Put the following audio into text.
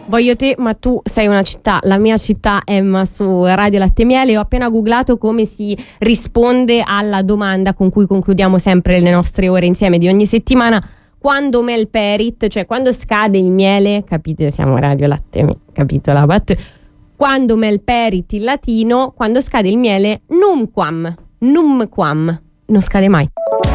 Voglio te, ma tu sei una città, la mia città, Emma, su Radio Latte e Miele. Ho appena googlato come si risponde alla domanda con cui concludiamo sempre le nostre ore insieme di ogni settimana. Quando melperit, cioè quando scade il miele, capite, siamo Radio Latte e Miele, capito la battuta? Quando melperit in latino, quando scade il miele, numquam, non scade mai.